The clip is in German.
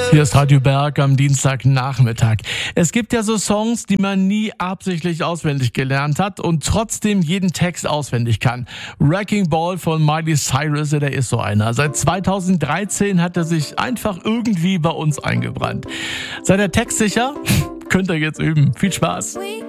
Hier ist Radio Berg am Dienstagnachmittag. Es gibt ja so Songs, die man nie absichtlich auswendig gelernt hat und trotzdem jeden Text auswendig kann. Wrecking Ball von Miley Cyrus, der ist so einer. Seit 2013 hat er sich einfach irgendwie bei uns eingebrannt. Seid ihr textsicher? Könnt ihr jetzt üben. Viel Spaß.